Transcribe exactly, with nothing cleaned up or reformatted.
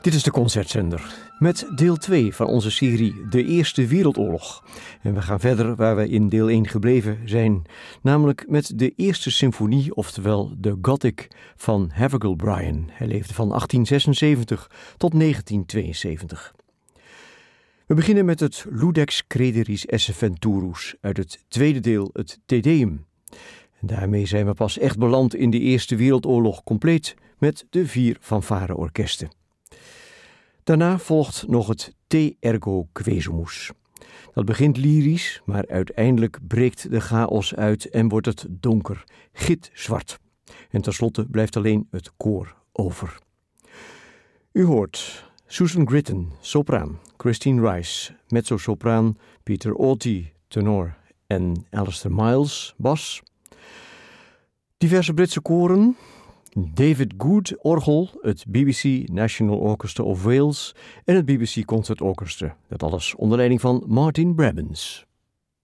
Dit is de Concertzender met deel twee van onze serie De Eerste Wereldoorlog. En we gaan verder waar we in deel één gebleven zijn, namelijk met de Eerste Symfonie, oftewel de Gothic van Havergal Brian. Hij leefde van achttien zesenzeventig tot negentien tweeënzeventig. We beginnen met het Ludex Crederis esse Venturus uit het tweede deel, het Te Deum. En daarmee zijn we pas echt beland in de Eerste Wereldoorlog compleet met de vier fanfare-orkesten. Daarna volgt nog het Te Ergo Quesumus. Dat begint lyrisch, maar uiteindelijk breekt de chaos uit en wordt het donker, gitzwart. En tenslotte blijft alleen het koor over. U hoort Susan Gritton, sopraan, Christine Rice, mezzosopraan, Peter Auty, tenor en Alistair Miles, bas. Diverse Britse koren, David Good, orgel, het B B C National Orchestra of Wales en het B B C Concert Orchestra. Dat alles onder leiding van Martin Brabbins.